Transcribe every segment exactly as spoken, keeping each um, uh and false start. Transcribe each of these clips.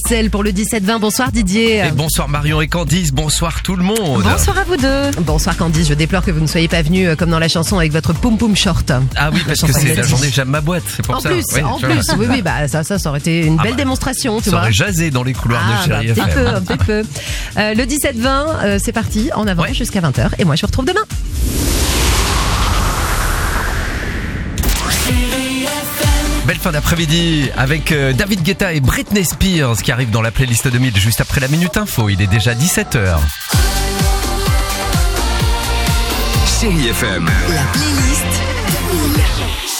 Bruxelles pour le dix-sept vingt. Bonsoir Didier. Et bonsoir Marion et Candice, bonsoir tout le monde. Bonsoir à vous deux. Bonsoir Candice, je déplore que vous ne soyez pas venus comme dans la chanson avec votre poum poum short. Ah oui, parce que c'est la journée j'aime ma boîte, c'est pour en ça. Plus, oui, en plus, oui, oui, bah ça, ça, ça aurait été une ah belle bah, démonstration, tu ça vois. aurait jasé dans les couloirs ah, de Chérie bah, F M. Un petit peu, un petit peu. Euh, le dix-sept vingt, euh, c'est parti, en avant ouais. jusqu'à vingt heures. Et moi, je vous retrouve demain. Belle fin d'après-midi avec David Guetta et Britney Spears qui arrivent dans la playlist deux mille juste après la Minute Info. Il est déjà dix-sept heures. Chérie F M. La playlist deux mille.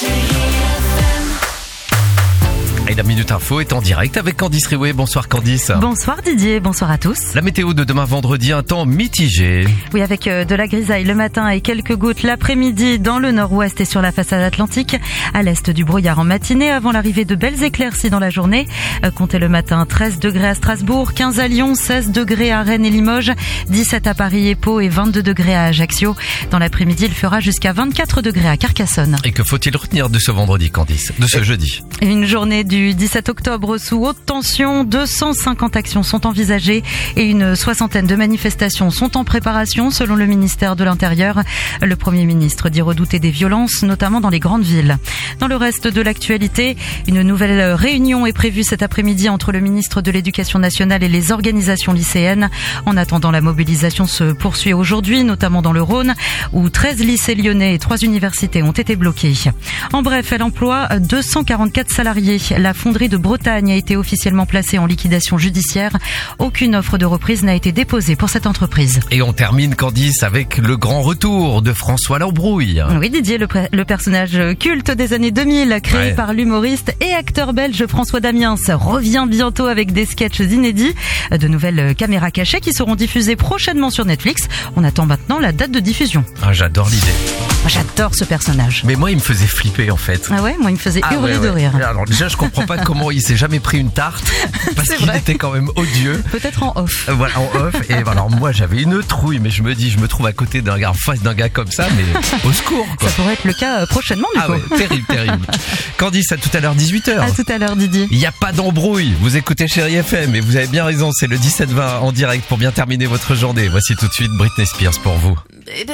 Et la Minute Info est en direct avec Candice Riouet. Bonsoir Candice. Bonsoir Didier, bonsoir à tous. La météo de demain vendredi, un temps mitigé. Oui, avec de la grisaille le matin et quelques gouttes l'après-midi dans le nord-ouest et sur la façade atlantique. À l'est, du brouillard en matinée avant l'arrivée de belles éclaircies dans la journée. Comptez le matin treize degrés à Strasbourg, quinze à Lyon, seize degrés à Rennes et Limoges, dix-sept à Paris et Pau et vingt-deux degrés à Ajaccio. Dans l'après-midi, il fera jusqu'à vingt-quatre degrés à Carcassonne. Et que faut-il retenir de ce vendredi Candice, de ce et jeudi? Une journée du dix-sept octobre sous haute tension, deux cent cinquante actions sont envisagées et une soixantaine de manifestations sont en préparation selon le ministère de l'Intérieur. Le Premier ministre dit redouter des violences, notamment dans les grandes villes. Dans le reste de l'actualité, une nouvelle réunion est prévue cet après-midi entre le ministre de l'Éducation nationale et les organisations lycéennes. En attendant, la mobilisation se poursuit aujourd'hui, notamment dans le Rhône, où treize lycées lyonnais et trois universités ont été bloqués. En bref, elle emploie deux cent quarante-quatre salariés. La fonderie de Bretagne a été officiellement placée en liquidation judiciaire. Aucune offre de reprise n'a été déposée pour cette entreprise. Et on termine, Candice, avec le grand retour de François Lambrouille. Oui, Didier, le, pr- le personnage culte des années deux mille, créé ouais. par l'humoriste et acteur belge François Damiens, revient bientôt avec des sketchs inédits, de nouvelles caméras cachées qui seront diffusées prochainement sur Netflix. On attend maintenant la date de diffusion. Ah, j'adore l'idée. Moi, j'adore ce personnage. Mais moi, il me faisait flipper, en fait. Ah ouais, moi, il me faisait ah hurler ouais, de ouais. rire. Alors déjà, je comprends pas comment il s'est jamais pris une tarte, parce qu'il vrai. était quand même odieux. Peut-être en off. Euh, voilà, en off. Et alors moi, j'avais une trouille, mais je me dis, je me trouve à côté d'un gars, en face d'un gars comme ça, mais au secours, quoi. Ça pourrait être le cas prochainement, du ah coup. Ah ouais, terrible, terrible. Candice, à tout à l'heure, dix-huit heures. À tout à l'heure, Didier. Il n'y a pas d'embrouille. Vous écoutez Chérie F M et vous avez bien raison, c'est le dix-sept vingt en direct pour bien terminer votre journée. Voici tout de suite Britney Spears pour vous.